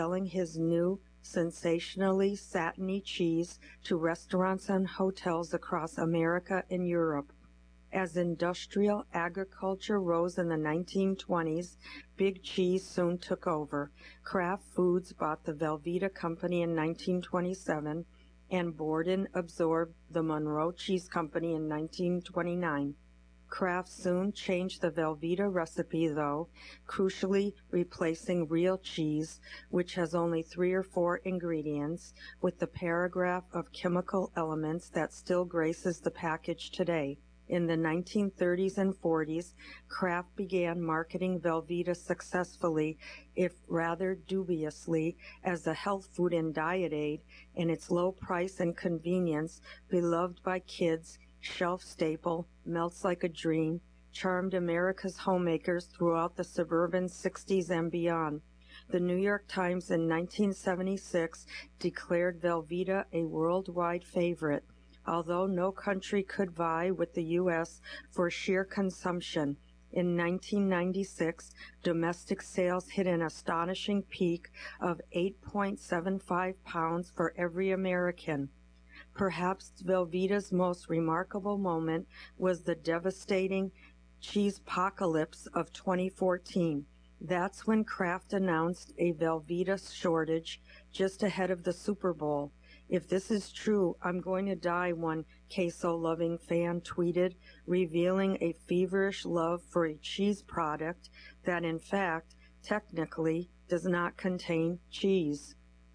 selling his new, sensationally satiny cheese to restaurants and hotels across America and Europe. As industrial agriculture rose in the 1920s, Big Cheese soon took over. Kraft Foods bought the Velveeta Company in 1927, and Borden absorbed the Monroe Cheese Company in 1929. Kraft soon changed the Velveeta recipe, though, crucially replacing real cheese, which has only 3 or 4 ingredients, with the paragraph of chemical elements that still graces the package today. In the 1930s and 40s, Kraft began marketing Velveeta successfully, if rather dubiously, as a health food and diet aid, and its low price and convenience, beloved by kids, shelf staple, melts like a dream, charmed America's homemakers throughout the suburban 60s and beyond. The New York Times in 1976 declared Velveeta a worldwide favorite, although no country could vie with the U.S. for sheer consumption. In 1996, domestic sales hit an astonishing peak of 8.75 pounds for every American. Perhaps Velveeta's most remarkable moment was the devastating cheesepocalypse of 2014. That's when Kraft announced a Velveeta shortage just ahead of the Super Bowl. "If this is true, I'm going to die," one queso-loving fan tweeted, revealing a feverish love for a cheese product that, in fact, technically does not contain cheese.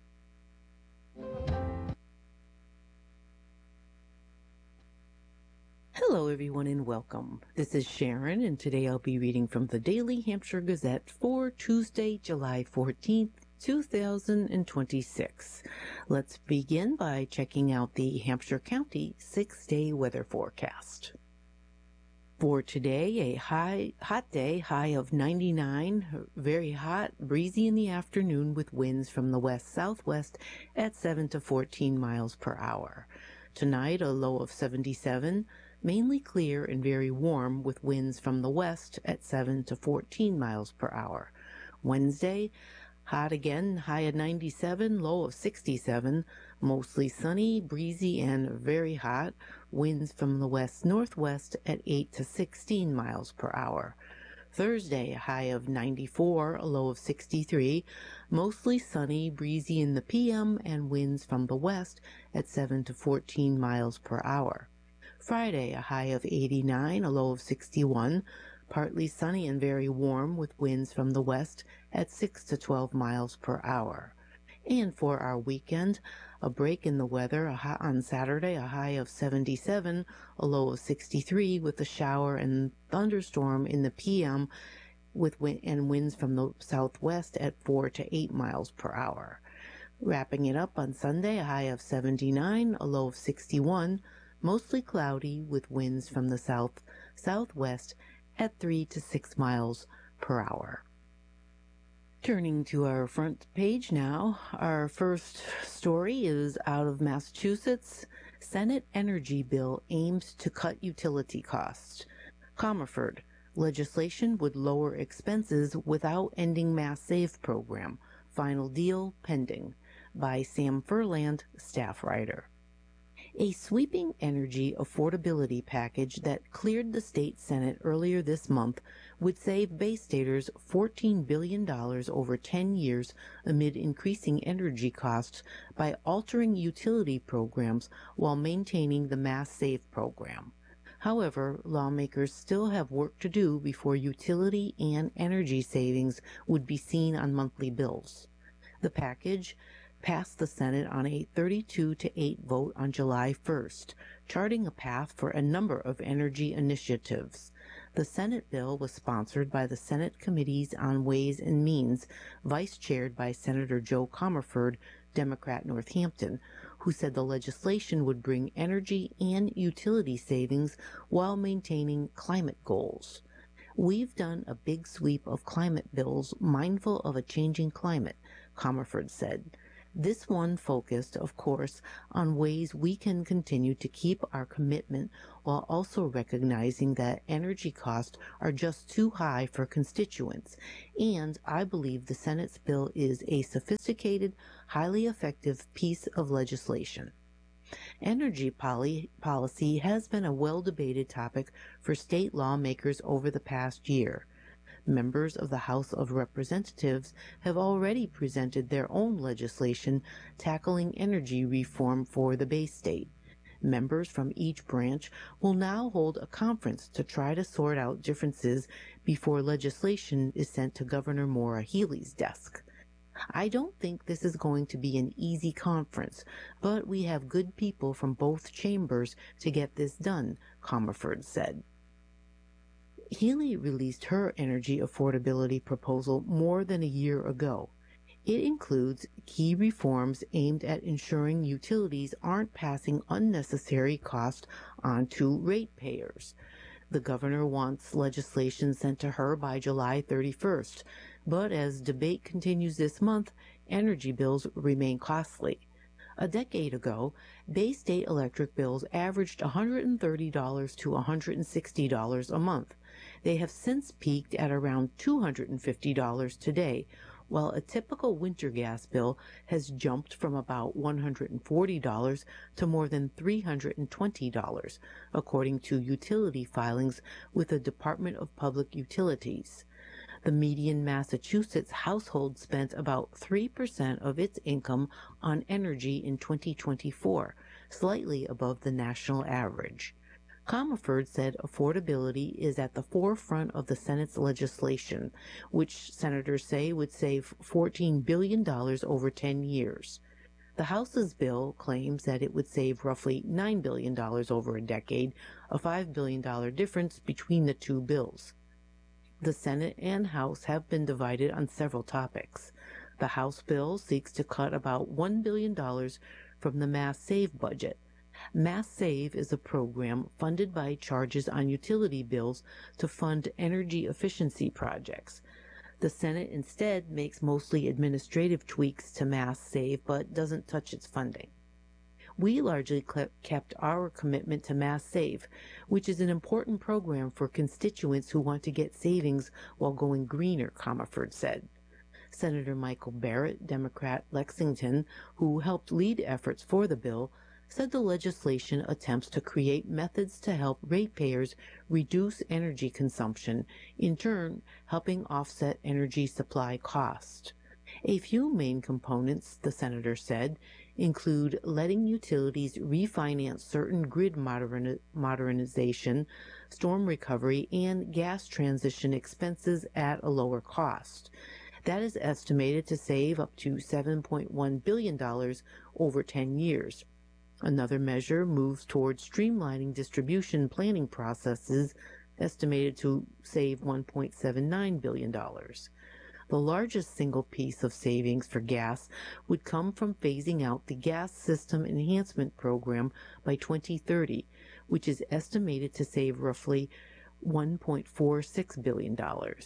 Hello everyone and welcome. This is Sharon, and today I'll be reading from the Daily Hampshire Gazette for Tuesday, July 14th, 2026. Let's begin by checking out the Hampshire County 6-day weather forecast. For today, a hot day, high of 99, very hot, breezy in the afternoon with winds from the west-southwest at 7 to 14 miles per hour. Tonight, a low of 77, mainly clear and very warm with winds from the west at 7 to 14 miles per hour. Wednesday, hot again, high of 97, low of 67, mostly sunny, breezy, and very hot, winds from the west-northwest at 8 to 16 miles per hour. Thursday, a high of 94, a low of 63, mostly sunny, breezy in the PM, and winds from the west at 7 to 14 miles per hour. Friday, a high of 89, a low of 61, partly sunny and very warm with winds from the west at 6 to 12 miles per hour. And for our weekend, a break in the weather, on Saturday, a high of 77, a low of 63 with a shower and thunderstorm in the PM with winds from the southwest at 4 to 8 miles per hour. Wrapping it up on Sunday, a high of 79, a low of 61, mostly cloudy with winds from the southwest at 3 to 6 miles per hour. Turning to our front page now, our first story is out of Massachusetts. Senate energy bill aims to cut utility costs. Comerford, legislation would lower expenses without ending Mass Save program. Final deal pending. By Sam Furland, staff writer. A sweeping energy affordability package that cleared the state Senate earlier this month would save Bay Staters $14 billion over 10 years amid increasing energy costs by altering utility programs while maintaining the Mass Save program. However, lawmakers still have work to do before utility and energy savings would be seen on monthly bills. The package passed the Senate on a 32-8 vote on July 1st, charting a path for a number of energy initiatives. The Senate bill was sponsored by the Senate Committees on Ways and Means, vice-chaired by Senator Joe Comerford, Democrat Northampton, who said the legislation would bring energy and utility savings while maintaining climate goals. "We've done a big sweep of climate bills mindful of a changing climate," Comerford said. This one focused, of course, on ways we can continue to keep our commitment while also recognizing that energy costs are just too high for constituents. And I believe the Senate's bill is a sophisticated, highly effective piece of legislation. Energy policy has been a well-debated topic for state lawmakers over the past year. Members of the House of Representatives have already presented their own legislation tackling energy reform for the Bay State. Members from each branch will now hold a conference to try to sort out differences before legislation is sent to Governor Maura Healey's desk. I don't think this is going to be an easy conference, but we have good people from both chambers to get this done, Comerford said. Healey released her energy affordability proposal more than a year ago. It includes key reforms aimed at ensuring utilities aren't passing unnecessary costs on to ratepayers. The governor wants legislation sent to her by July 31st, but as debate continues this month, energy bills remain costly. A decade ago, Bay State electric bills averaged $130 to $160 a month. They have since peaked at around $250 today, while a typical winter gas bill has jumped from about $140 to more than $320, according to utility filings with the Department of Public Utilities. The median Massachusetts household spent about 3% of its income on energy in 2024, slightly above the national average. Comerford said affordability is at the forefront of the Senate's legislation, which senators say would save $14 billion over 10 years. The House's bill claims that it would save roughly $9 billion over a decade, a $5 billion difference between the two bills. The Senate and House have been divided on several topics. The House bill seeks to cut about $1 billion from the Mass Save budget. Mass Save is a program funded by charges on utility bills to fund energy efficiency projects. The Senate instead makes mostly administrative tweaks to Mass Save but doesn't touch its funding. We largely kept our commitment to Mass Save, which is an important program for constituents who want to get savings while going greener, Comerford said. Senator Michael Barrett, Democrat Lexington, who helped lead efforts for the bill, said the legislation attempts to create methods to help ratepayers reduce energy consumption, in turn helping offset energy supply costs. A few main components, the senator said, include letting utilities refinance certain grid modernization, storm recovery, and gas transition expenses at a lower cost. That is estimated to save up to $7.1 billion over 10 years. Another measure moves towards streamlining distribution planning processes, estimated to save $1.79 billion. The largest single piece of savings for gas would come from phasing out the Gas System Enhancement Program by 2030, which is estimated to save roughly $1.46 billion.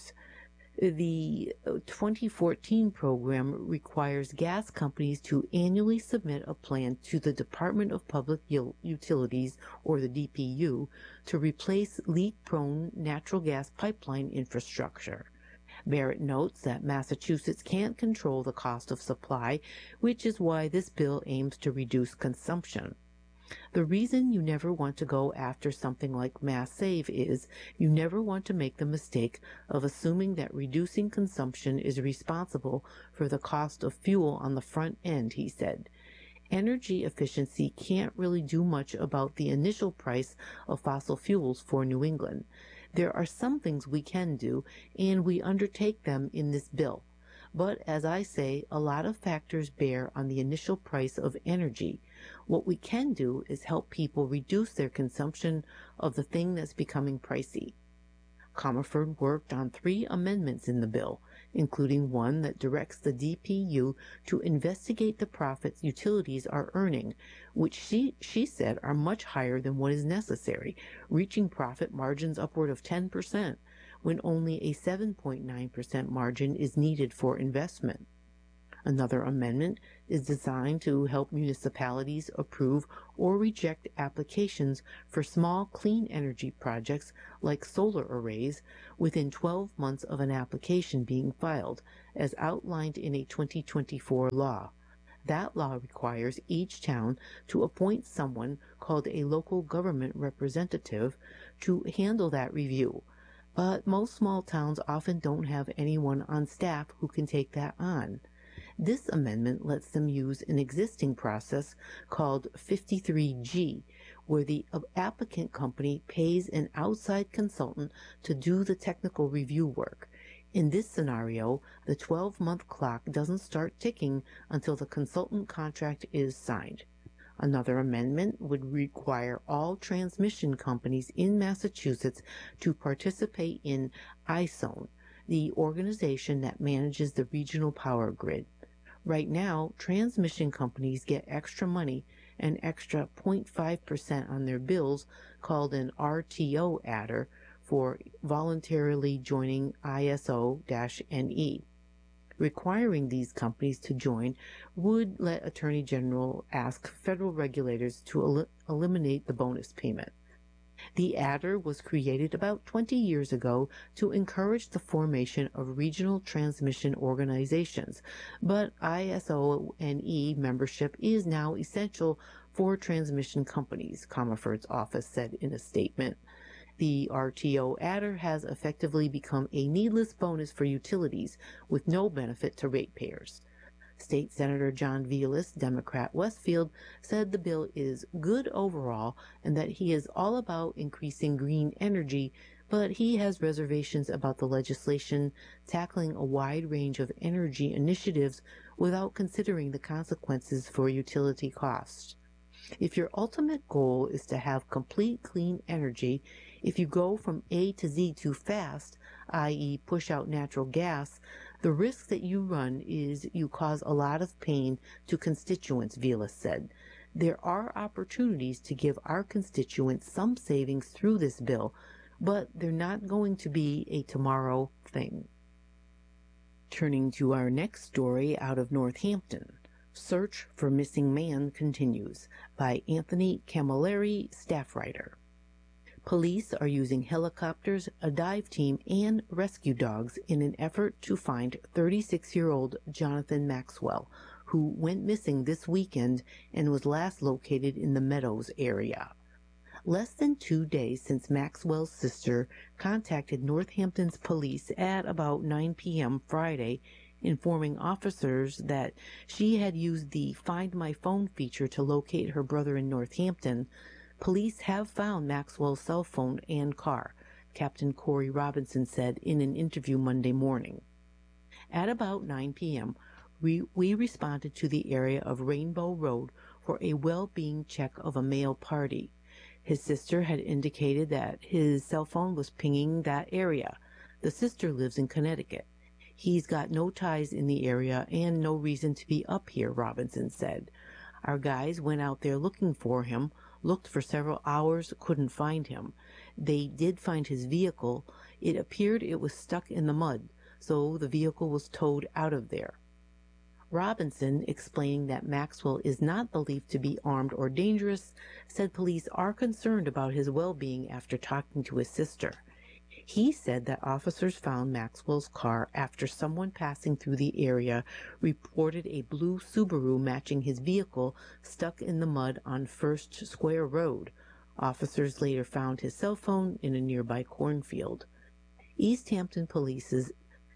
The 2014 program requires gas companies to annually submit a plan to the Department of Public Utilities, or the DPU, to replace leak-prone natural gas pipeline infrastructure. Barrett notes that Massachusetts can't control the cost of supply, which is why this bill aims to reduce consumption. The reason you never want to go after something like Mass Save is you never want to make the mistake of assuming that reducing consumption is responsible for the cost of fuel on the front end, he said. Energy efficiency can't really do much about the initial price of fossil fuels for New England. There are some things we can do, and we undertake them in this bill. But as I say, a lot of factors bear on the initial price of energy. What we can do is help people reduce their consumption of the thing that's becoming pricey. Comerford worked on 3 amendments in the bill, including one that directs the DPU to investigate the profits utilities are earning, which she said are much higher than what is necessary, reaching profit margins upward of 10%, when only a 7.9% margin is needed for investment. Another amendment is designed to help municipalities approve or reject applications for small clean energy projects like solar arrays within 12 months of an application being filed, as outlined in a 2024 law. That law requires each town to appoint someone called a local government representative to handle that review. But most small towns often don't have anyone on staff who can take that on. This amendment lets them use an existing process called 53G, where the applicant company pays an outside consultant to do the technical review work. In this scenario, the 12-month clock doesn't start ticking until the consultant contract is signed. Another amendment would require all transmission companies in Massachusetts to participate in ISON, the organization that manages the regional power grid. Right now, transmission companies get extra money, an extra 0.5% on their bills, called an RTO adder, for voluntarily joining ISO-NE. Requiring these companies to join would let Attorney General ask federal regulators to eliminate the bonus payment. The adder was created about 20 years ago to encourage the formation of regional transmission organizations, but ISO-NE membership is now essential for transmission companies, Comerford's office said in a statement. The RTO adder has effectively become a needless bonus for utilities with no benefit to ratepayers. State Senator John Velas, Democrat Westfield, said the bill is good overall and that he is all about increasing green energy, but he has reservations about the legislation tackling a wide range of energy initiatives without considering the consequences for utility costs. If your ultimate goal is to have complete clean energy, if you go from A to Z too fast, i.e. push out natural gas, the risk that you run is you cause a lot of pain to constituents, Velas said. There are opportunities to give our constituents some savings through this bill, but they're not going to be a tomorrow thing. Turning to our next story out of Northampton. Search for Missing Man Continues by Anthony Camilleri, staff writer. Police are using helicopters, a dive team, and rescue dogs in an effort to find 36-year-old Jonathan Maxwell, who went missing this weekend and was last located in the Meadows area. Less than 2 days since Maxwell's sister contacted Northampton's police at about 9 p.m. Friday, informing officers that she had used the Find My Phone feature to locate her brother in Northampton, police have found Maxwell's cell phone and car, Captain Corey Robinson said in an interview Monday morning. At about 9 p.m., we responded to the area of Rainbow Road for a well-being check of a male party. His sister had indicated that his cell phone was pinging that area. The sister lives in Connecticut. He's got no ties in the area and no reason to be up here, Robinson said. Our guys went out there looking for him, looked for several hours, couldn't find him. They did find his vehicle. It appeared it was stuck in the mud, so the vehicle was towed out of there. Robinson, explaining that Maxwell is not believed to be armed or dangerous, said police are concerned about his well-being after talking to his sister. He said that officers found Maxwell's car after someone passing through the area reported a blue Subaru matching his vehicle stuck in the mud on First Square Road. Officers later found his cell phone in a nearby cornfield. East Hampton Police's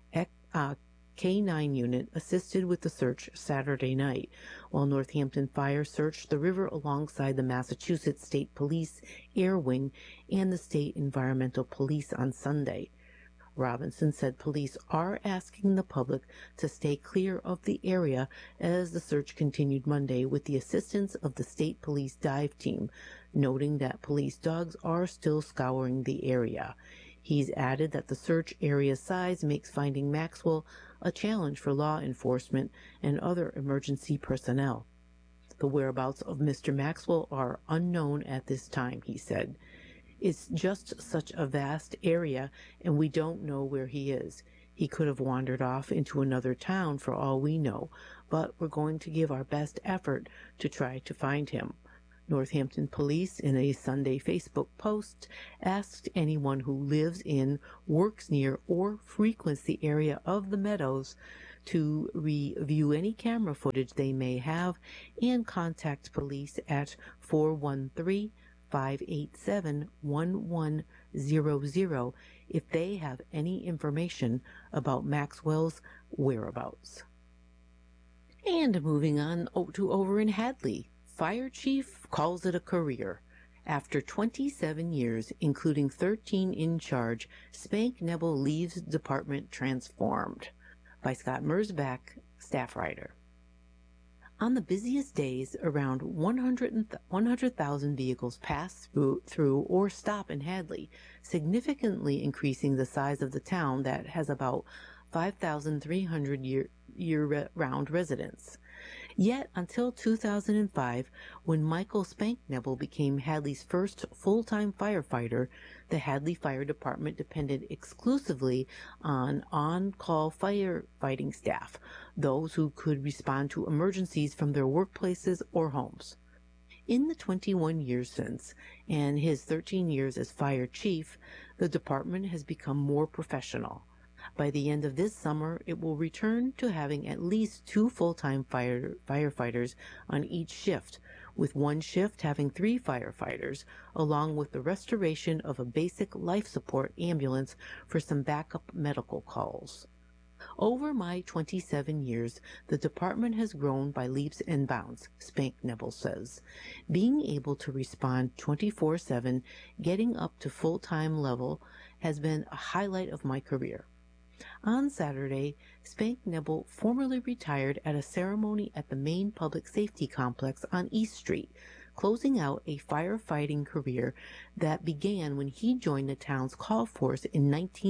K-9 unit assisted with the search Saturday night, while Northampton Fire searched the river alongside the Massachusetts State Police Air Wing and the State Environmental Police on Sunday. Robinson said police are asking the public to stay clear of the area as the search continued Monday with the assistance of the State Police dive team, noting that police dogs are still scouring the area. He's added that the search area size makes finding Maxwell a challenge for law enforcement and other emergency personnel. The whereabouts of Mr. Maxwell are unknown at this time, he said. It's just such a vast area, and we don't know where he is. He could have wandered off into another town for all we know, but we're going to give our best effort to try to find him. Northampton Police, in a Sunday Facebook post, asked anyone who lives in, works near, or frequents the area of the Meadows to review any camera footage they may have and contact police at 413-587-1100 if they have any information about Maxwell's whereabouts. And moving on to over in Hadley, Fire Chief calls it a career. After 27 years, including 13 in charge, Spank Nebel leaves department transformed. By Scott Merzbach, staff writer. On the busiest days, around 100,000 vehicles pass through or stop in Hadley, significantly increasing the size of the town that has about 5,300 year-round residents. Yet, until 2005, when Michael Spank Nebel became Hadley's first full-time firefighter, the Hadley Fire Department depended exclusively on on-call firefighting staff, those who could respond to emergencies from their workplaces or homes. In the 21 years since, and his 13 years as fire chief, the department has become more professional. By the end of this summer, it will return to having at least 2 full-time firefighters on each shift, with one shift having 3 firefighters, along with the restoration of a basic life support ambulance for some backup medical calls. Over my 27 years, the department has grown by leaps and bounds, Spank Nebel says. Being able to respond 24/7, getting up to full-time level, has been a highlight of my career. On Saturday, Spank Nebel formally retired at a ceremony at the main public safety complex on East Street, closing out a firefighting career that began when he joined the town's call force in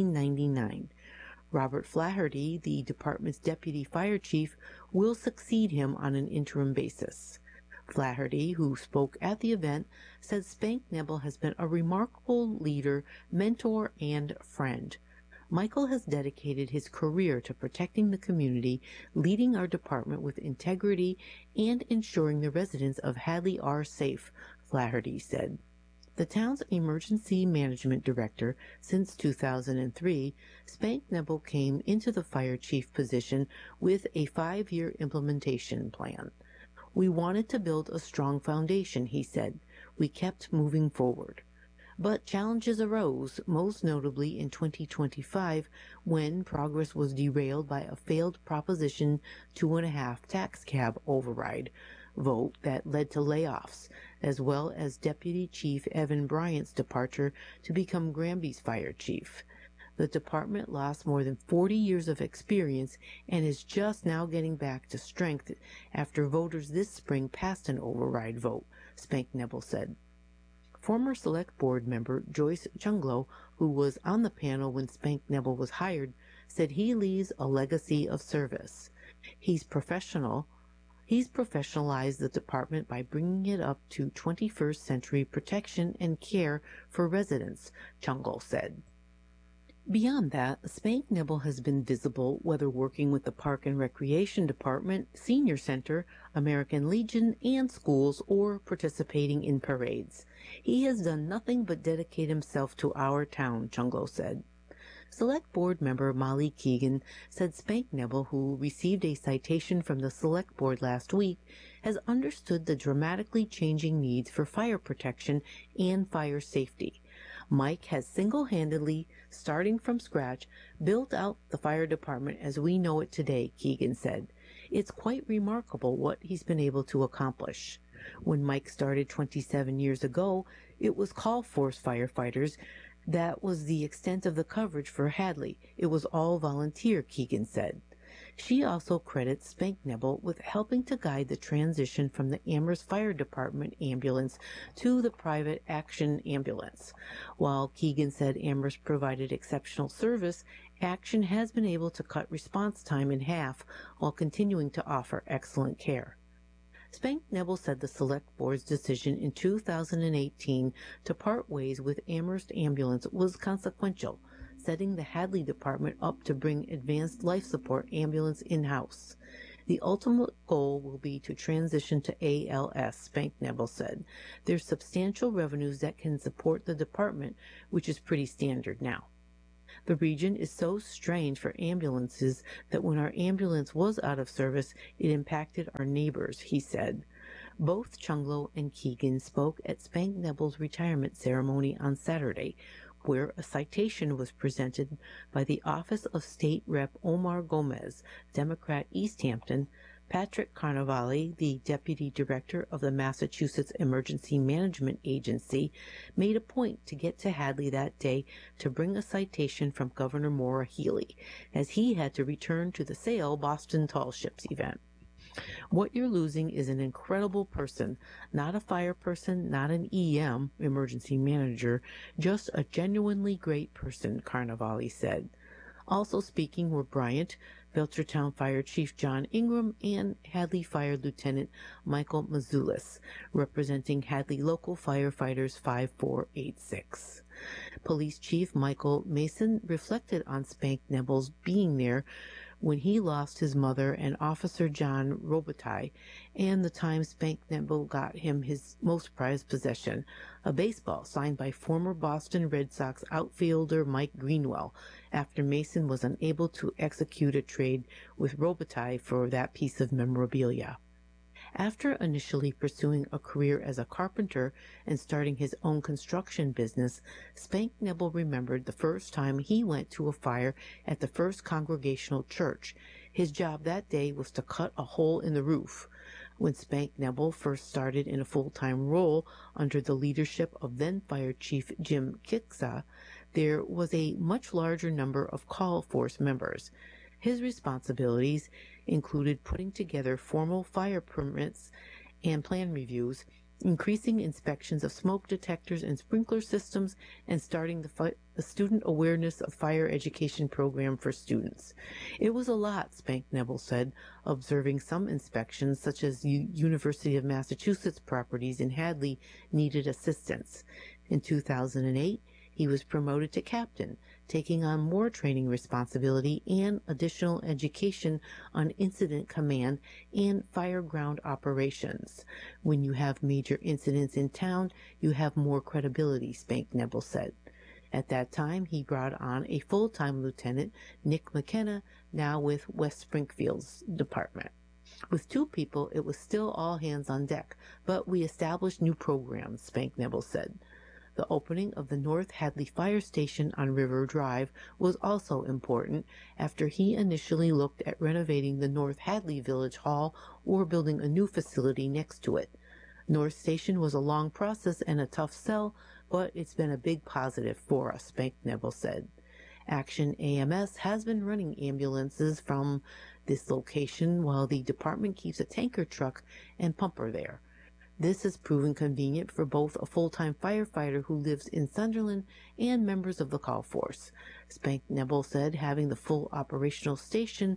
1999. Robert Flaherty, the department's deputy fire chief, will succeed him on an interim basis. Flaherty, who spoke at the event, said Spank Nebel has been a remarkable leader, mentor, and friend. Michael has dedicated his career to protecting the community, leading our department with integrity, and ensuring the residents of Hadley are safe, Flaherty said. The town's emergency management director since 2003, Spank Nebel came into the fire chief position with a 5-year implementation plan. We wanted to build a strong foundation, he said. We kept moving forward. But challenges arose, most notably in 2025, when progress was derailed by a failed Proposition 2.5 tax cap override vote that led to layoffs, as well as Deputy Chief Evan Bryant's departure to become Granby's fire chief. The department lost more than 40 years of experience and is just now getting back to strength after voters this spring passed an override vote, Spank Nebel said. Former Select Board member Joyce Chunglo, who was on the panel when Spank Nebel was hired, said he leaves a legacy of service. He's professionalized the department by bringing it up to 21st century protection and care for residents, Chunglo said. Beyond that, Spank Nebel has been visible, whether working with the Park and Recreation Department, Senior Center, American Legion, and schools, or participating in parades. He has done nothing but dedicate himself to our town, Chunglo said. Select Board member Molly Keegan said Spank Nebel, who received a citation from the Select Board last week, has understood the dramatically changing needs for fire protection and fire safety. Mike has single-handedly, starting from scratch, built out the fire department as we know it today, Keegan said. It's quite remarkable what he's been able to accomplish. When Mike started 27 years ago, it was call force firefighters. That was the extent of the coverage for Hadley. It was all volunteer, Keegan said. She also credits Spank Nebel with helping to guide the transition from the Amherst Fire Department ambulance to the private Action ambulance. While Keegan said Amherst provided exceptional service, Action has been able to cut response time in half while continuing to offer excellent care. Spank Nebel said the Select Board's decision in 2018 to part ways with Amherst Ambulance was consequential, setting the Hadley Department up to bring advanced life support ambulance in-house. The ultimate goal will be to transition to ALS, Spank Nebel said. There's substantial revenues that can support the department, which is pretty standard now. The region is so strained for ambulances that when our ambulance was out of service, it impacted our neighbors, he said. Both Chunglo and Keegan spoke at Spank Nebel's retirement ceremony on Saturday, where a citation was presented by the Office of State Rep Omar Gomez, Democrat East Hampton, Patrick Carnevale, the Deputy Director of the Massachusetts Emergency Management Agency, made a point to get to Hadley that day to bring a citation from Governor Maura Healey, as he had to return to the SAIL Boston Tall Ships event. What you're losing is an incredible person, not a fire person, not an EM, emergency manager, just a genuinely great person, Carnevale said. Also speaking were Bryant, Belchertown Fire Chief John Ingram, and Hadley Fire Lieutenant Michael Mazulis, representing Hadley Local Firefighters 5486. Police Chief Michael Mason reflected on Spank Nebel's being there when he lost his mother and Officer John Robitaille, and the time Spank Nebel got him his most prized possession, a baseball signed by former Boston Red Sox outfielder Mike Greenwell, after Mason was unable to execute a trade with Robitaille for that piece of memorabilia. After initially pursuing a career as a carpenter and starting his own construction business, Spank Nebel remembered the first time he went to a fire at the First Congregational Church. His job that day was to cut a hole in the roof. When Spank Nebel first started in a full-time role under the leadership of then Fire Chief Jim Kixa, there was a much larger number of call force members. His responsibilities included putting together formal fire permits and plan reviews, increasing inspections of smoke detectors and sprinkler systems, and starting the Student Awareness of Fire Education program for students. It was a lot, Spank Nebel said, observing some inspections, such as University of Massachusetts properties in Hadley, needed assistance. In 2008, he was promoted to captain, taking on more training responsibility and additional education on incident command and fire ground operations. When you have major incidents in town, you have more credibility, Spank Nebel said. At that time, he brought on a full-time lieutenant, Nick McKenna, now with West Springfield's department. With two people, it was still all hands on deck, but we established new programs, Spank Nebel said. The opening of the North Hadley Fire Station on River Drive was also important after he initially looked at renovating the North Hadley Village Hall or building a new facility next to it. North Station was a long process and a tough sell, but it's been a big positive for us, Spank Nebel said. Action AMS has been running ambulances from this location while the department keeps a tanker truck and pumper there. This has proven convenient for both a full-time firefighter who lives in Sunderland and members of the call force. Spank Nebel said having the fully operational station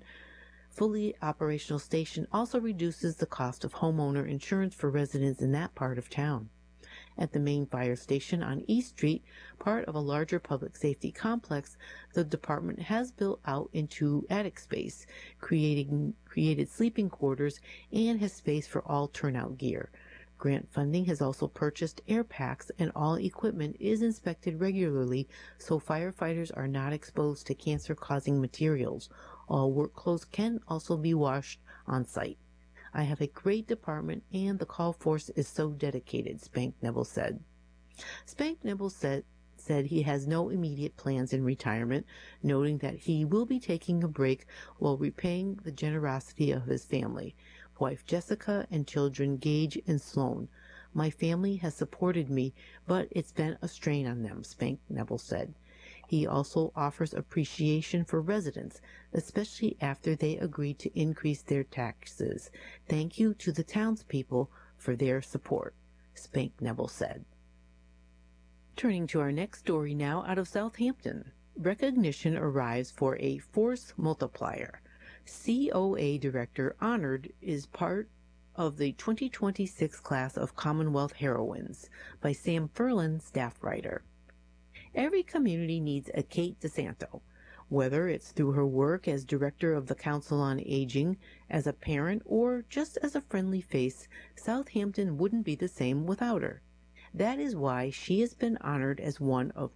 also reduces the cost of homeowner insurance for residents in that part of town. At the main fire station on East Street, part of a larger public safety complex, the department has built out into attic space, created sleeping quarters, and has space for all turnout gear. Grant funding has also purchased air packs, and all equipment is inspected regularly so firefighters are not exposed to cancer-causing materials. All work clothes can also be washed on site. I have a great department, and the call force is so dedicated, Spank Nebel said. Spank Nebel said he has no immediate plans in retirement, noting that he will be taking a break while repaying the generosity of his family. Wife Jessica and children Gage and Sloan. My family has supported me, but it's been a strain on them, Spank Nebel said. He also offers appreciation for residents, especially after they agreed to increase their taxes. Thank you to the townspeople for their support, Spank Nebel said. Turning to our next story now out of Southampton. Recognition arrives for a force multiplier. COA Director honored is part of the 2026 class of Commonwealth Heroines by Sam Ferlin, staff writer. Every community needs a Kate DeSanto. Whether it's through her work as director of the Council on Aging, as a parent, or just as a friendly face, Southampton wouldn't be the same without her. That is why she has been honored as one of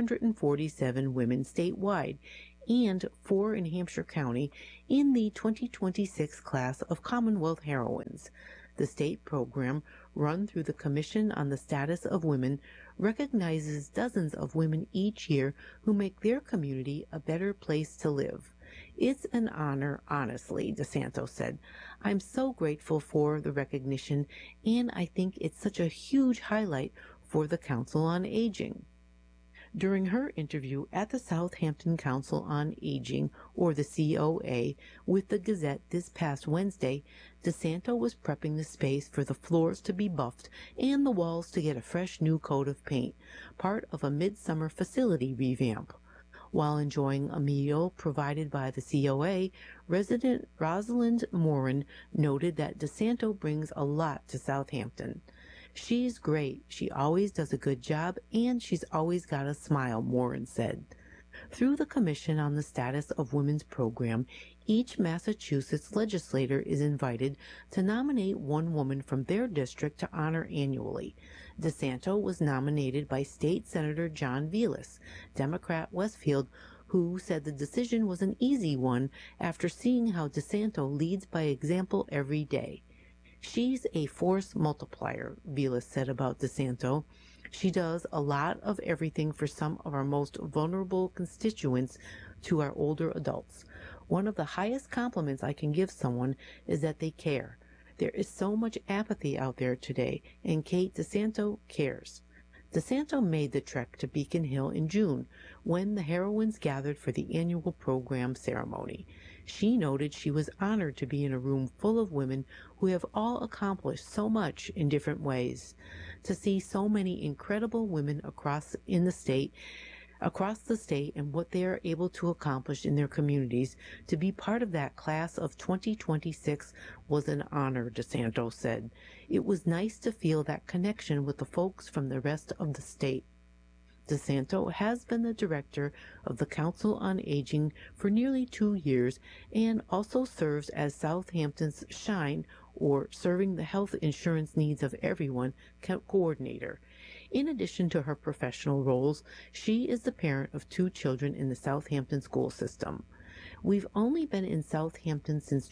147 women statewide and 4 in Hampshire County in the 2026 class of Commonwealth Heroines. The state program, run through the Commission on the Status of Women, recognizes dozens of women each year who make their community a better place to live. It's an honor, honestly, DeSanto said. I'm so grateful for the recognition, and I think it's such a huge highlight for the Council on Aging. During her interview at the Southampton Council on Aging, or the COA, with the Gazette this past Wednesday, DeSanto was prepping the space for the floors to be buffed and the walls to get a fresh new coat of paint, part of a midsummer facility revamp. While enjoying a meal provided by the COA, resident Rosalind Morin noted that DeSanto brings a lot to Southampton. She's great, she always does a good job, and she's always got a smile, Morin said. Through the Commission on the Status of Women's program, each Massachusetts legislator is invited to nominate one woman from their district to honor annually. DeSanto was nominated by State Senator John Velas, Democrat Westfield, who said the decision was an easy one after seeing how DeSanto leads by example every day. She's a force multiplier, Velas said about DeSanto. She does a lot of everything for some of our most vulnerable constituents to our older adults. One of the highest compliments I can give someone is that they care. There is so much apathy out there today, and Kate DeSanto cares. DeSanto made the trek to Beacon Hill in June, when the heroines gathered for the annual program ceremony. She noted she was honored to be in a room full of women who have all accomplished so much in different ways. To see so many incredible women across the state and what they are able to accomplish in their communities, to be part of that class of 2026 was an honor, DeSanto said. It was nice to feel that connection with the folks from the rest of the state. DeSanto has been the director of the Council on Aging for nearly 2 years and also serves as Southampton's SHINE, or Serving the Health Insurance Needs of Everyone, coordinator. In addition to her professional roles, she is the parent of 2 children in the Southampton school system. We've only been in Southampton since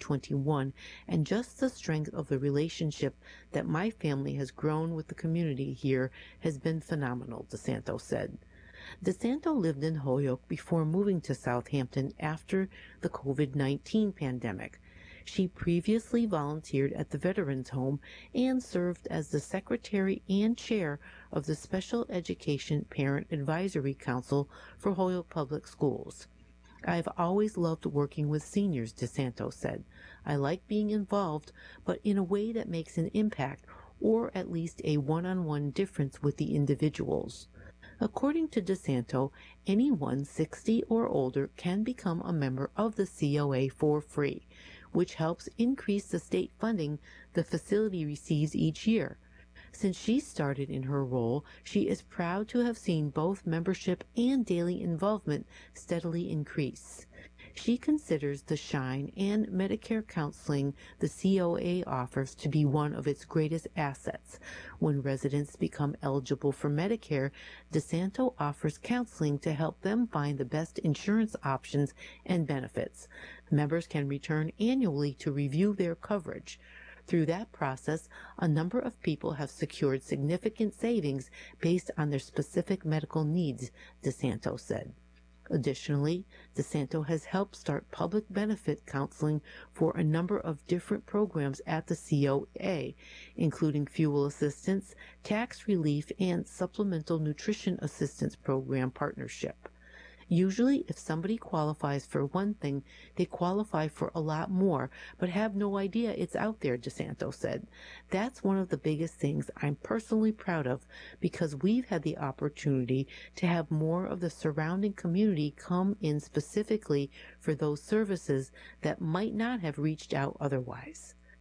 2021, and just the strength of the relationship that my family has grown with the community here has been phenomenal, DeSanto said. DeSanto lived in Holyoke before moving to Southampton after the COVID-19 pandemic. She previously volunteered at the Veterans Home and served as the secretary and chair of the Special Education Parent Advisory Council for Holyoke Public Schools. I've always loved working with seniors, DeSanto said. I like being involved, but in a way that makes an impact, or at least a one-on-one difference with the individuals. According to DeSanto, anyone 60 or older can become a member of the COA for free, which helps increase the state funding the facility receives each year. Since she started in her role, she is proud to have seen both membership and daily involvement steadily increase. She considers the SHINE and Medicare counseling the COA offers to be one of its greatest assets. When residents become eligible for Medicare, DeSanto offers counseling to help them find the best insurance options and benefits. Members can return annually to review their coverage. Through that process, a number of people have secured significant savings based on their specific medical needs, DeSanto said. Additionally, DeSanto has helped start public benefit counseling for a number of different programs at the COA, including fuel assistance, tax relief, and supplemental nutrition assistance program partnership. Usually, if somebody qualifies for one thing, they qualify for a lot more, but have no idea it's out there, DeSanto said. That's one of the biggest things I'm personally proud of, because we've had the opportunity to have more of the surrounding community come in specifically for those services that might not have reached out otherwise.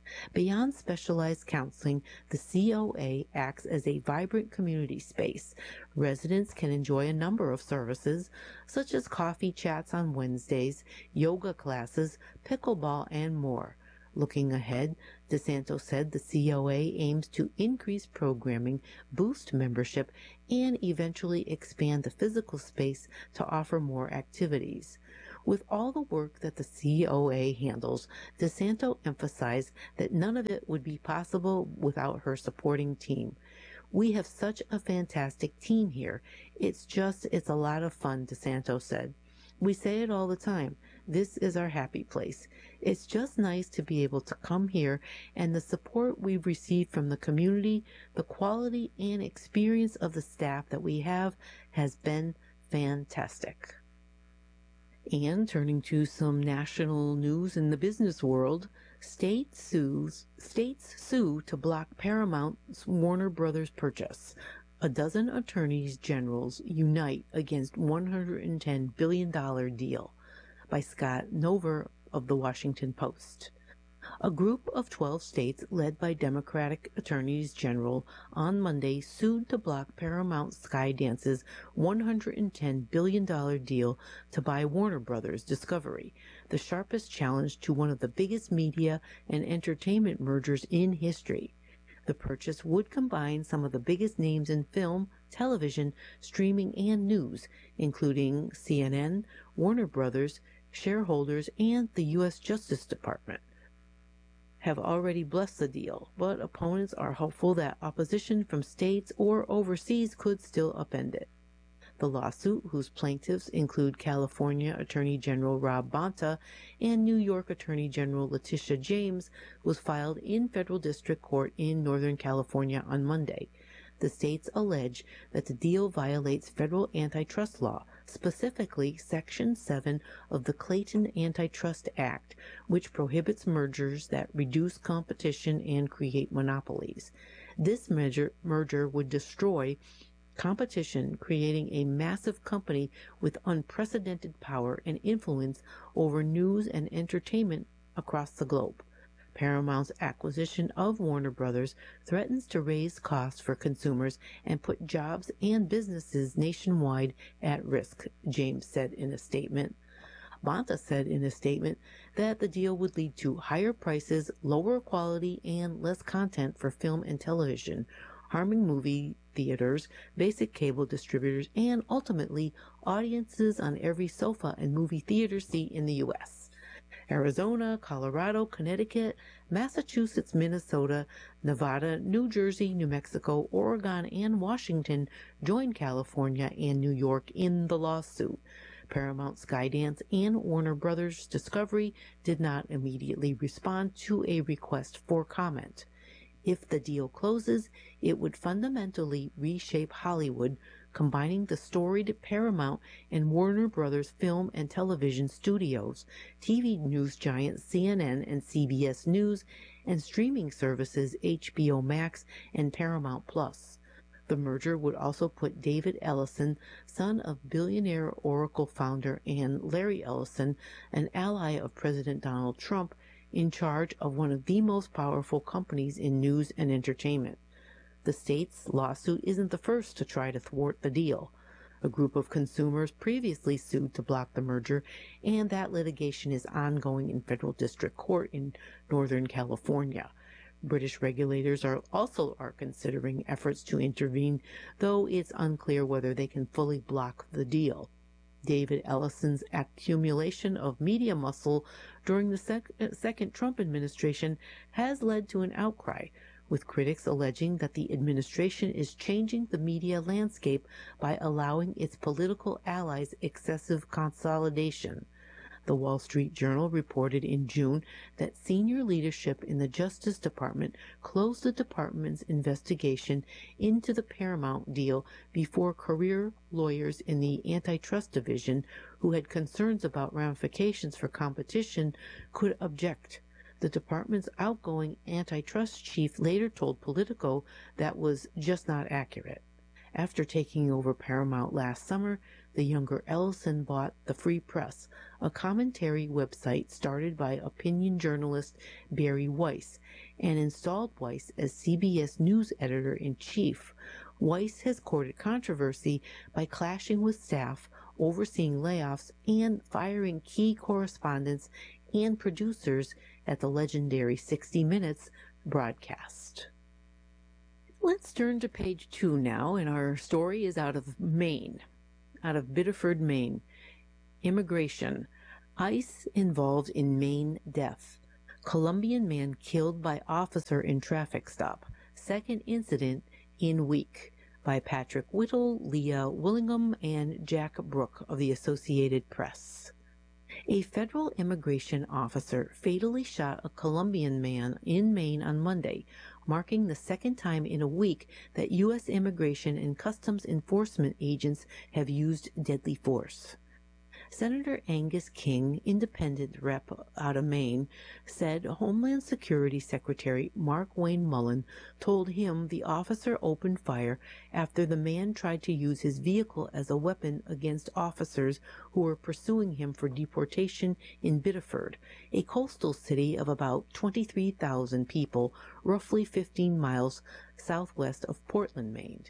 Beyond specialized counseling, the COA acts as a vibrant community space. Residents can enjoy a number of services, such as coffee chats on Wednesdays, yoga classes, pickleball, and more. Looking ahead, DeSanto said the COA aims to increase programming, boost membership, and eventually expand the physical space to offer more activities. With all the work that the COA handles, DeSanto emphasized that none of it would be possible without her supporting team. We have such a fantastic team here. It's a lot of fun, DeSanto said. We say it all the time. This is our happy place. It's just nice to be able to come here, and the support we've received from the community, the quality and experience of the staff that we have has been fantastic. And turning to some national news in the business world, states sue to block Paramount's Warner Brothers purchase. A dozen attorneys generals unite against $110 billion deal. By Scott Nover of the Washington Post. A group of 12 states led by Democratic attorneys general on Monday sued to block Paramount Skydance's $110 billion deal to buy Warner Brothers Discovery, the sharpest challenge to one of the biggest media and entertainment mergers in history. The purchase would combine some of the biggest names in film, television, streaming, and news, including CNN, Warner Brothers, shareholders, and the U.S. Justice Department. Have already blessed the deal, but opponents are hopeful that opposition from states or overseas could still upend it. The lawsuit, whose plaintiffs include California Attorney General Rob Bonta and New York Attorney General Letitia James, was filed in federal district court in Northern California on Monday. The states allege that the deal violates federal antitrust law, specifically Section 7 of the Clayton Antitrust Act, which prohibits mergers that reduce competition and create monopolies. This merger would destroy competition, creating a massive company with unprecedented power and influence over news and entertainment across the globe. Paramount's acquisition of Warner Brothers threatens to raise costs for consumers and put jobs and businesses nationwide at risk, James said in a statement. Bonta said in a statement that the deal would lead to higher prices, lower quality, and less content for film and television, harming movie theaters, basic cable distributors, and ultimately audiences on every sofa and movie theater seat in the U.S. Arizona, Colorado, Connecticut, Massachusetts, Minnesota, Nevada, New Jersey, New Mexico, Oregon, and Washington joined California and New York in the lawsuit. Paramount Skydance and Warner Brothers Discovery did not immediately respond to a request for comment. If the deal closes, it would fundamentally reshape Hollywood, combining the storied Paramount and Warner Brothers film and television studios, TV news giants CNN and CBS News, and streaming services HBO Max and Paramount Plus. The merger would also put David Ellison, son of billionaire Oracle founder, and Larry Ellison, an ally of President Donald Trump, in charge of one of the most powerful companies in news and entertainment. The state's lawsuit isn't the first to try to thwart the deal. A group of consumers previously sued to block the merger, and that litigation is ongoing in federal district court in Northern California. British regulators are considering efforts to intervene, though it's unclear whether they can fully block the deal. David Ellison's accumulation of media muscle during the second Trump administration has led to an outcry, with critics alleging that the administration is changing the media landscape by allowing its political allies excessive consolidation. The Wall Street Journal reported in June that senior leadership in the Justice Department closed the department's investigation into the Paramount deal before career lawyers in the Antitrust Division, who had concerns about ramifications for competition, could object. The department's outgoing antitrust chief later told Politico that was just not accurate. After taking over Paramount last summer, the younger Ellison bought The Free Press, a commentary website started by opinion journalist Barry Weiss, and installed Weiss as CBS News editor-in-chief. Weiss has courted controversy by clashing with staff, overseeing layoffs, and firing key correspondents and producers at the legendary 60 Minutes broadcast. Let's turn to page 2 now, and our story is out of Maine, out of Biddeford, Maine. Immigration. ICE involved in Maine death. Colombian man killed by officer in traffic stop. Second incident in week. By Patrick Whittle, Leah Willingham, and Jack Brooke of the Associated Press. A federal immigration officer fatally shot a Colombian man in Maine on Monday, marking the second time in a week that U.S. Immigration and Customs Enforcement agents have used deadly force. Senator Angus King, independent rep out of Maine, said Homeland Security Secretary Mark Wayne Mullen told him the officer opened fire after the man tried to use his vehicle as a weapon against officers who were pursuing him for deportation in Biddeford, a coastal city of about 23,000 people, roughly 15 miles southwest of Portland, Maine.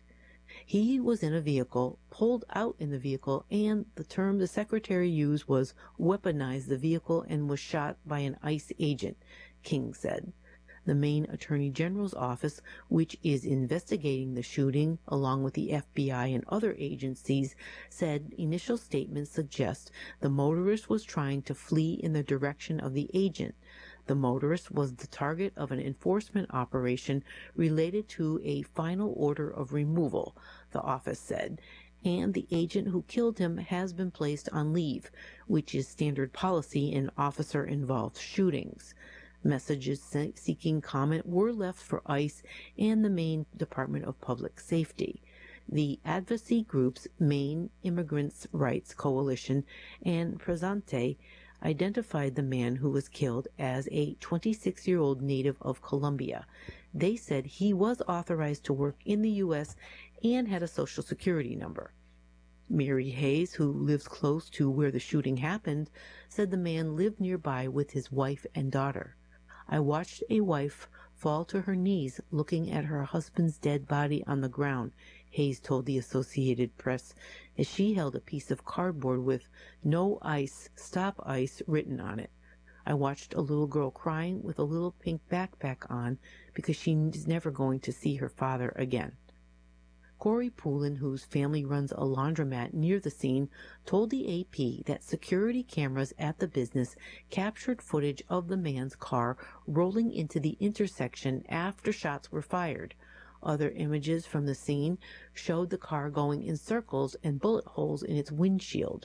He was in a vehicle, pulled out in the vehicle, and the term the secretary used was weaponize the vehicle and was shot by an ICE agent, King said. The Maine Attorney General's office, which is investigating the shooting along with the FBI and other agencies, said initial statements suggest the motorist was trying to flee in the direction of the agent. The motorist was the target of an enforcement operation related to a final order of removal, the office said, and the agent who killed him has been placed on leave, which is standard policy in officer-involved shootings. Messages seeking comment were left for ICE and the Maine Department of Public Safety. The advocacy groups Maine Immigrants' Rights Coalition and Presente identified the man who was killed as a 26-year-old native of Colombia. They said he was authorized to work in the U.S. and had a Social Security number. Mary Hayes, who lives close to where the shooting happened, said the man lived nearby with his wife and daughter. I watched a wife fall to her knees looking at her husband's dead body on the ground, Hayes told the Associated Press, as she held a piece of cardboard with "No ICE, Stop ICE" written on it. I watched a little girl crying with a little pink backpack on because she is never going to see her father again. Corey Poulin, whose family runs a laundromat near the scene, told the AP that security cameras at the business captured footage of the man's car rolling into the intersection after shots were fired. Other images from the scene showed the car going in circles and bullet holes in its windshield.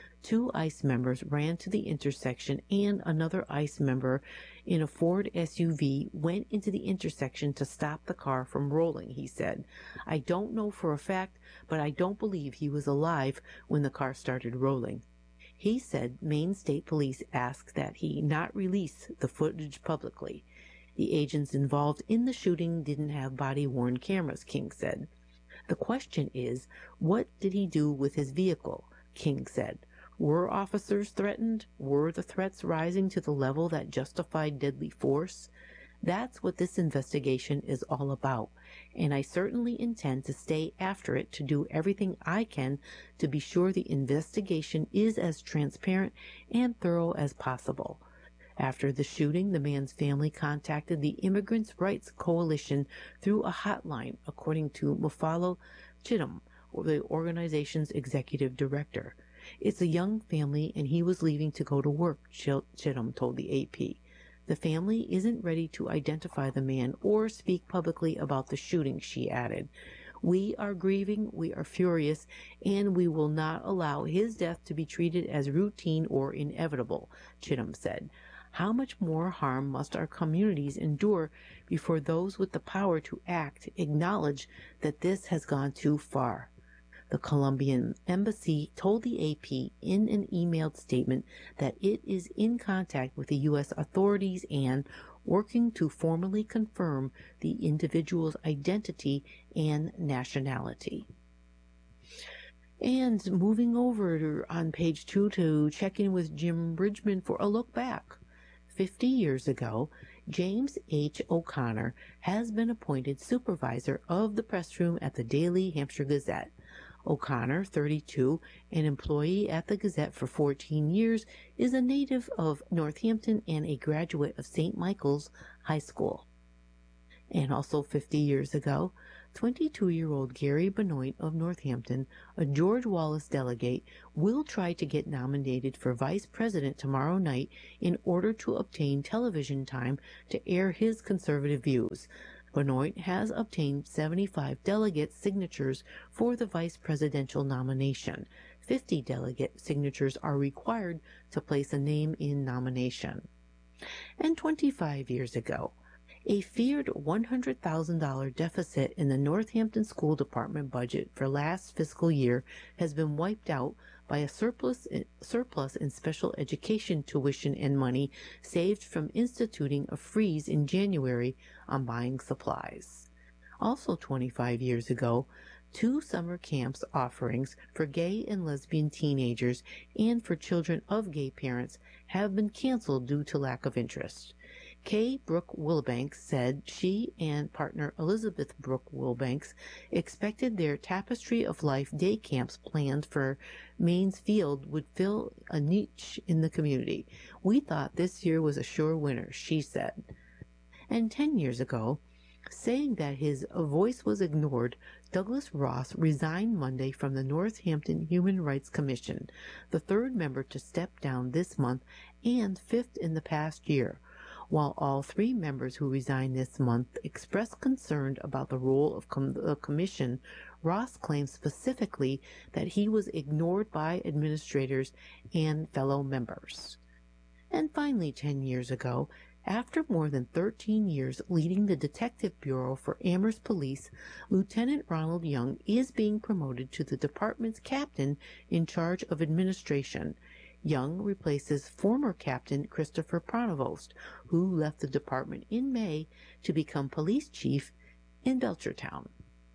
2 ICE members ran to the intersection and another ICE member in a Ford SUV went into the intersection to stop the car from rolling, he said. I don't know for a fact, but I don't believe he was alive when the car started rolling. He said Maine State Police asked that he not release the footage publicly. The agents involved in the shooting didn't have body-worn cameras, King said. The question is, what did he do with his vehicle? King said. Were officers threatened? Were the threats rising to the level that justified deadly force? That's what this investigation is all about, and I certainly intend to stay after it to do everything I can to be sure the investigation is as transparent and thorough as possible. After the shooting, the man's family contacted the Immigrants' Rights Coalition through a hotline, according to Mufalo Chittum, the organization's executive director. It's a young family, and he was leaving to go to work, Chittum told the AP. The family isn't ready to identify the man or speak publicly about the shooting, she added. We are grieving, we are furious, and we will not allow his death to be treated as routine or inevitable, Chittum said. How much more harm must our communities endure before those with the power to act acknowledge that this has gone too far? The Colombian embassy told the AP in an emailed statement that it is in contact with the U.S. authorities and working to formally confirm the individual's identity and nationality. And moving over on page 2 to check in with Jim Bridgman for a look back. 50 years ago, James H. O'Connor has been appointed supervisor of the press room at the Daily Hampshire Gazette. O'Connor, 32, an employee at the Gazette for 14 years, is a native of Northampton and a graduate of St. Michael's High School. And also 50 years ago, 22-year-old Gary Benoit of Northampton, a George Wallace delegate, will try to get nominated for vice president tomorrow night in order to obtain television time to air his conservative views. Benoit has obtained 75 delegate signatures for the vice presidential nomination. 50 delegate signatures are required to place a name in nomination. And 25 years ago, a feared $100,000 deficit in the Northampton School Department budget for last fiscal year has been wiped out by a surplus in special education tuition and money saved from instituting a freeze in January on buying supplies. Also 25 years ago, 2 summer camps offerings for gay and lesbian teenagers and for children of gay parents have been canceled due to lack of interest. Kay Brooke Wilbanks said she and partner Elizabeth Brooke Wilbanks expected their Tapestry of Life day camps planned for Mains Field would fill a niche in the community. We thought this year was a sure winner, she said. And 10 years ago, saying that his voice was ignored, Douglas Ross resigned Monday from the Northampton Human Rights Commission, the 3rd member to step down this month and 5th in the past year. While all 3 members who resigned this month expressed concern about the role of the commission, Ross claimed specifically that he was ignored by administrators and fellow members. And finally, 10 years ago, after more than 13 years leading the Detective Bureau for Amherst Police, Lieutenant Ronald Young is being promoted to the department's captain in charge of administration. Young replaces former Captain Christopher Pronovost, who left the department in May to become police chief in Belchertown.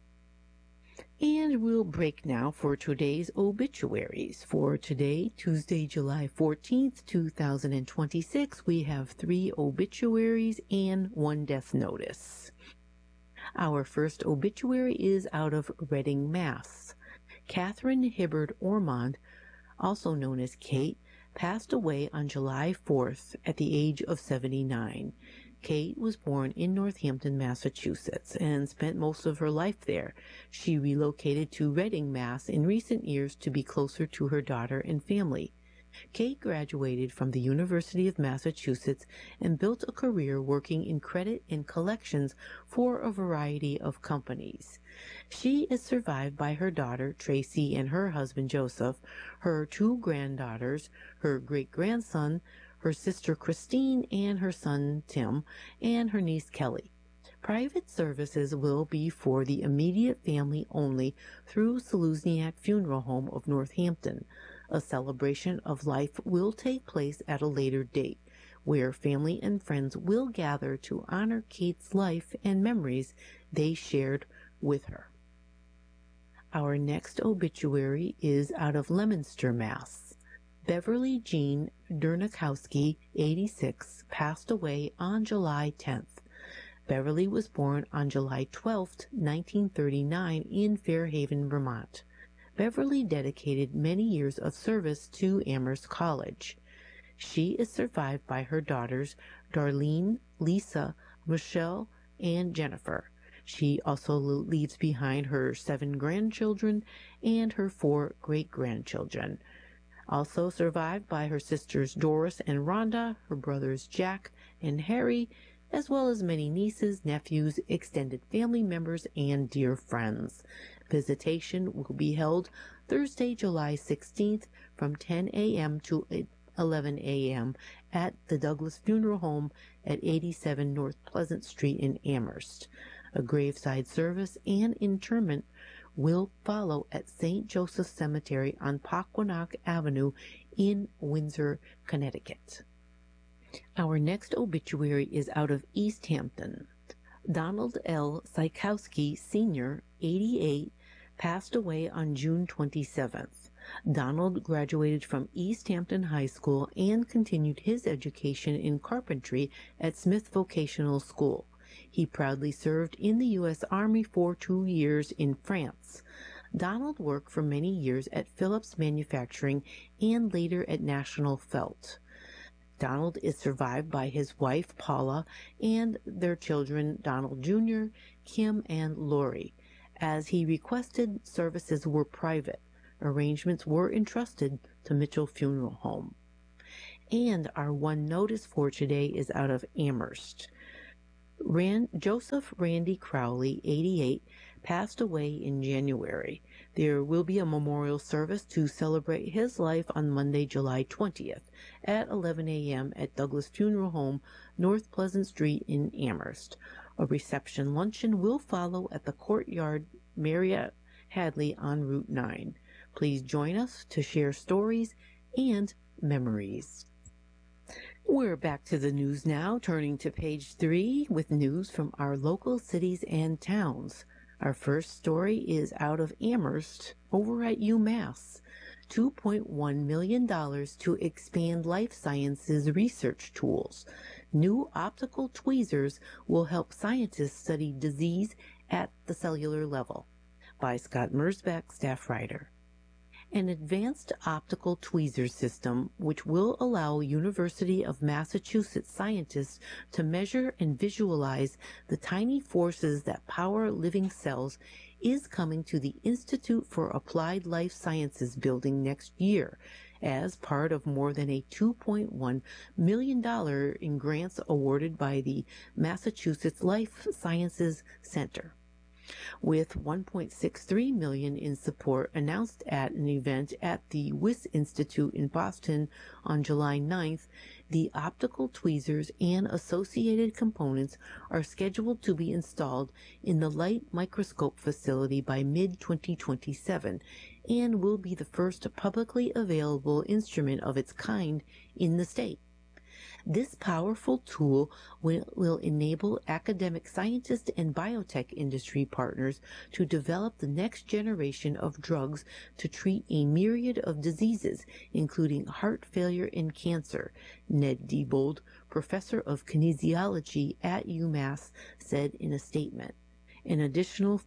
And we'll break now for today's obituaries. For today, Tuesday, July 14th, 2026, we have 3 obituaries and 1 death notice. Our first obituary is out of Reading, Mass. Catherine Hibbard Ormond, also known as Kate, passed away on July 4th at the age of 79. Kate was born in Northampton, Massachusetts, and spent most of her life there. She relocated to Reading, Mass. In recent years to be closer to her daughter and family. Kate graduated from the University of Massachusetts and built a career working in credit and collections for a variety of companies. She is survived by her daughter, Tracy, and her husband, Joseph, her 2 granddaughters, her great-grandson, her sister, Christine, and her son, Tim, and her niece, Kelly. Private services will be for the immediate family only through Saluzniak Funeral Home of Northampton. A celebration of life will take place at a later date, where family and friends will gather to honor Kate's life and memories they shared with her. Our next obituary is out of Leominster, Mass. Beverly Jean Dernikowski, 86, passed away on July 10th. Beverly was born on July 12, 1939, in Fairhaven, Vermont. Beverly dedicated many years of service to Amherst College. She is survived by her daughters, Darlene, Lisa, Michelle, and Jennifer. She also leaves behind her 7 grandchildren and her 4 great-grandchildren. Also survived by her sisters Doris and Rhonda, her brothers Jack and Harry, as well as many nieces, nephews, extended family members, and dear friends. Visitation will be held Thursday, July 16th from 10 a.m. to 11 a.m. at the Douglas Funeral Home at 87 North Pleasant Street in Amherst. A graveside service and interment will follow at St. Joseph's Cemetery on Paquanack Avenue in Windsor, Connecticut. Our next obituary is out of East Hampton. Donald L. Sykowski, Sr., 88, passed away on June 27th. Donald graduated from East Hampton High School and continued his education in carpentry at Smith Vocational School. He proudly served in the U.S. Army for 2 years in France. Donald worked for many years at Phillips Manufacturing and later at National Felt. Donald is survived by his wife, Paula, and their children, Donald Jr., Kim, and Lori. As he requested, services were private. Arrangements were entrusted to Mitchell Funeral Home. And our one notice for today is out of Amherst. Joseph Randy Crowley, 88, passed away in January. There will be a memorial service to celebrate his life on Monday, July 20th at 11 a.m. at Douglas Funeral Home, North Pleasant Street in Amherst. A reception luncheon will follow at the Courtyard Marriott Hadley on Route 9. Please join us to share stories and memories. We're back to the news now, turning to page 3 with news from our local cities and towns. Our first story is out of Amherst over at UMass. $2.1 million to expand life sciences research tools. New optical tweezers will help scientists study disease at the cellular level. By Scott Mersbach, staff writer. An advanced optical tweezer system, which will allow University of Massachusetts scientists to measure and visualize the tiny forces that power living cells, is coming to the Institute for Applied Life Sciences building next year as part of more than a $2.1 million in grants awarded by the Massachusetts Life Sciences Center. With $1.63 million in support announced at an event at the Wyss Institute in Boston on July 9th, the optical tweezers and associated components are scheduled to be installed in the light microscope facility by mid-2027 and will be the first publicly available instrument of its kind in the state. This powerful tool will enable academic scientists and biotech industry partners to develop the next generation of drugs to treat a myriad of diseases, including heart failure and cancer, Ned Diebold, professor of kinesiology at UMass, said in a statement. An additional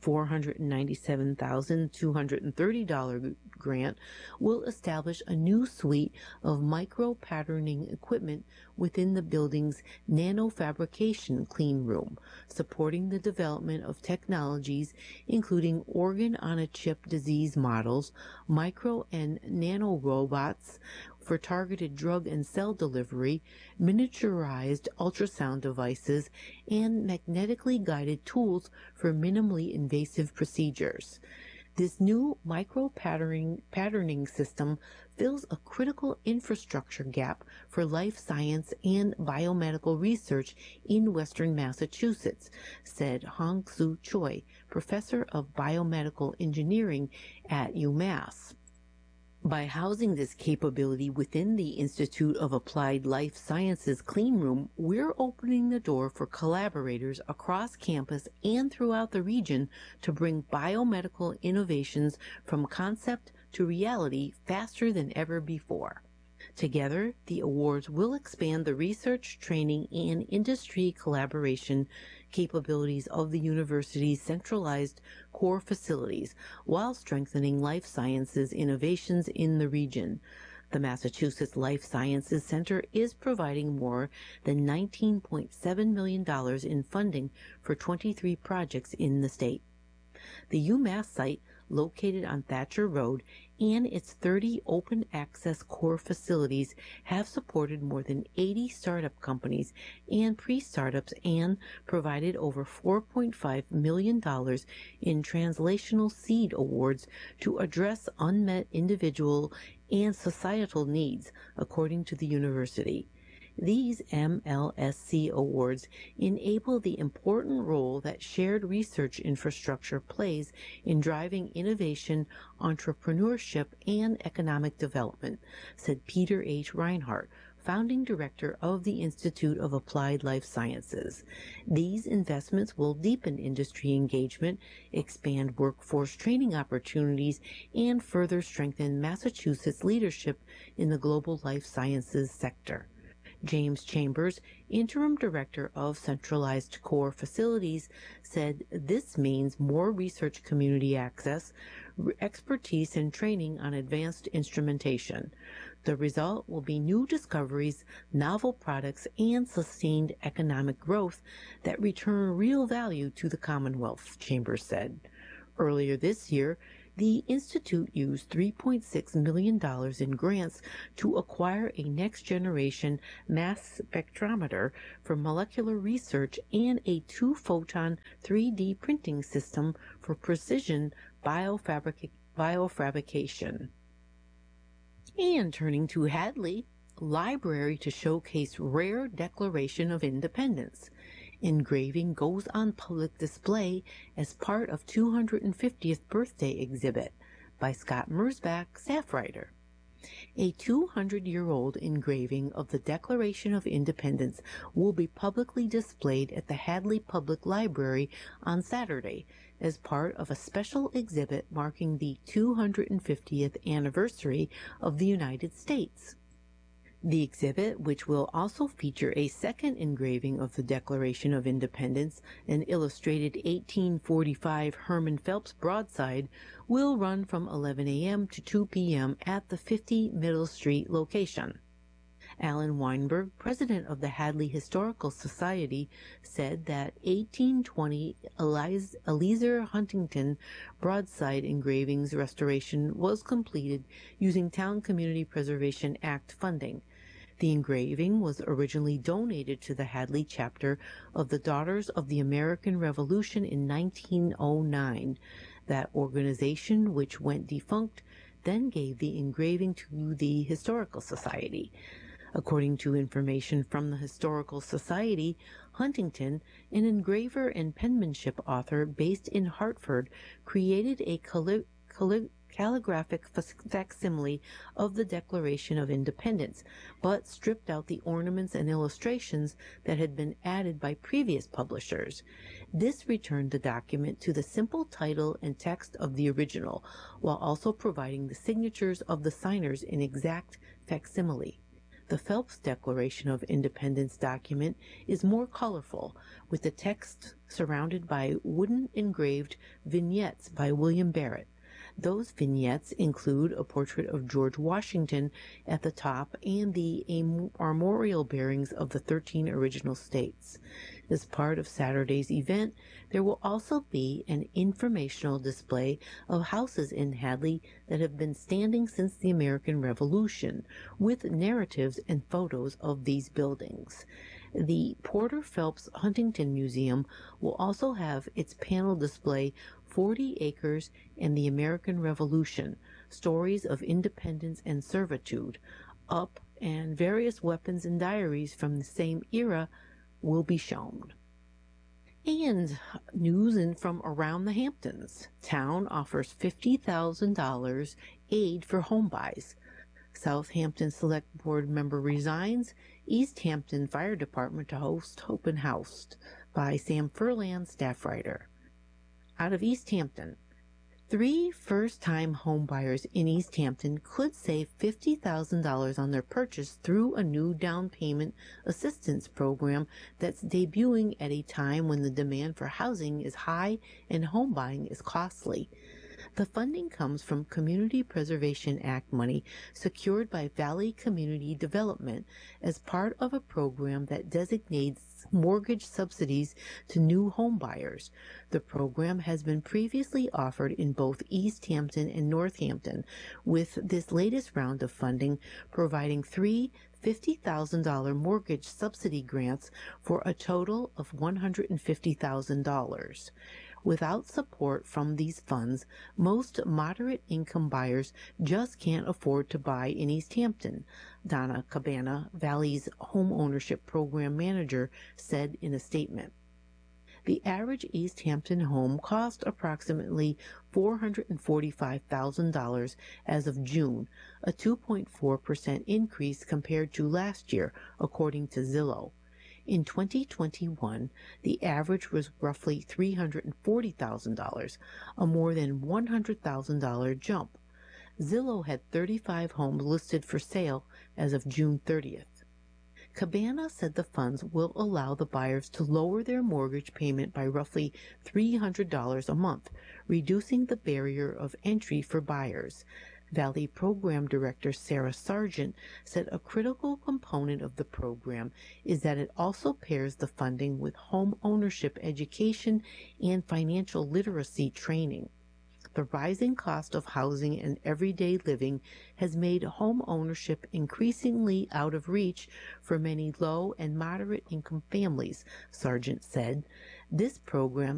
$497,230 grant will establish a new suite of micro-patterning equipment within the building's nanofabrication clean room, supporting the development of technologies including organ-on-a-chip disease models, micro and nano robots for targeted drug and cell delivery, miniaturized ultrasound devices, and magnetically guided tools for minimally invasive procedures. This new micro-patterning system fills a critical infrastructure gap for life science and biomedical research in Western Massachusetts, said Hong-Soo Choi, professor of biomedical engineering at UMass. By housing this capability within the Institute of Applied Life Sciences clean room, we're opening the door for collaborators across campus and throughout the region to bring biomedical innovations from concept to reality faster than ever before. Together, the awards will expand the research, training, and industry collaboration capabilities of the university's centralized core facilities while strengthening life sciences innovations in the region. The Massachusetts Life Sciences Center is providing more than $19.7 million in funding for 23 projects in the state. The UMass site, located on Thatcher Road, and its 30 open access core facilities have supported more than 80 startup companies and pre-startups and provided over $4.5 million in translational seed awards to address unmet individual and societal needs, according to the university. These MLSC awards enable the important role that shared research infrastructure plays in driving innovation, entrepreneurship, and economic development, said Peter H. Reinhardt, founding director of the Institute of Applied Life Sciences. These investments will deepen industry engagement, expand workforce training opportunities, and further strengthen Massachusetts' leadership in the global life sciences sector. James Chambers, interim director of Centralized Core Facilities, said this means more research community access, expertise, and training on advanced instrumentation. The result will be new discoveries, novel products, and sustained economic growth that return real value to the Commonwealth, Chambers said. Earlier this year, the Institute used $3.6 million in grants to acquire a next-generation mass spectrometer for molecular research and a 2-photon 3D printing system for precision biofabrication. And turning to Hadley, library to showcase rare Declaration of Independence. Engraving goes on public display as part of 250th birthday exhibit by Scott Mersbach, staff writer. A 200-year-old engraving of the Declaration of Independence will be publicly displayed at the Hadley Public Library on Saturday as part of a special exhibit marking the 250th anniversary of the United States. The exhibit, which will also feature a second engraving of the Declaration of Independence, an illustrated 1845 Herman Phelps broadside, will run from 11 a.m. to 2 p.m. at the 50 Middle Street location. Alan Weinberg, president of the Hadley Historical Society, said that 1820 Eliezer Huntington broadside engravings restoration was completed using Town Community Preservation Act funding. The engraving was originally donated to the Hadley chapter of the Daughters of the American Revolution in 1909. That organization, which went defunct, then gave the engraving to the Historical Society. According to information from the Historical Society, Huntington, an engraver and penmanship author based in Hartford, created a calligraphic facsimile of the Declaration of Independence, but stripped out the ornaments and illustrations that had been added by previous publishers. This returned the document to the simple title and text of the original, while also providing the signatures of the signers in exact facsimile. The Phelps Declaration of Independence document is more colorful, with the text surrounded by wooden engraved vignettes by William Barrett. Those vignettes include a portrait of George Washington at the top and the armorial bearings of the 13 original states. As part of Saturday's event, there will also be an informational display of houses in Hadley that have been standing since the American Revolution, with narratives and photos of these buildings. The Porter Phelps Huntington Museum will also have its panel display 40 Acres and the American Revolution, Stories of Independence and Servitude, up, and various weapons and diaries from the same era will be shown. And news from around the Hamptons. Town offers $50,000 aid for home buys. Southampton Select Board member resigns. East Hampton Fire Department to host open house by Sam Furlan, staff writer. Out of East Hampton, 3 first-time home buyers in East Hampton could save $50,000 on their purchase through a new down payment assistance program that's debuting at a time when the demand for housing is high and home buying is costly. The funding comes from Community Preservation Act money secured by Valley Community Development as part of a program that designates mortgage subsidies to new home buyers. The program has been previously offered in both East Hampton and Northampton, with this latest round of funding providing 3 $50,000 mortgage subsidy grants for a total of $150,000. Without support from these funds, most moderate-income buyers just can't afford to buy in East Hampton, Donna Cabana, Valley's home ownership program manager, said in a statement. The average East Hampton home cost approximately $445,000 as of June, a 2.4% increase compared to last year, according to Zillow. In 2021, the average was roughly $340,000, a more than $100,000 jump. Zillow had 35 homes listed for sale as of June 30th. Cabana said the funds will allow the buyers to lower their mortgage payment by roughly $300 a month, reducing the barrier of entry for buyers. Valley Program Director Sarah Sargent said a critical component of the program is that it also pairs the funding with home ownership education and financial literacy training. The rising cost of housing and everyday living has made home ownership increasingly out of reach for many low and moderate income families, Sargent said. This program